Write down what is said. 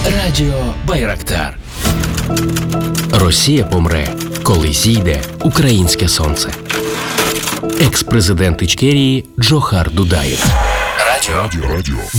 Радіо Байрактар. Росія помре, коли зійде українське сонце. Екс-президент Ічкерії Джохар Дудаєв. Радіо